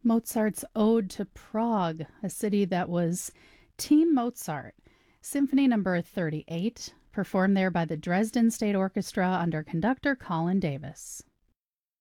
Mozart's Ode to Prague, a city that was Team Mozart, Symphony Number 38, performed there by the Dresden State Orchestra under conductor Colin Davis.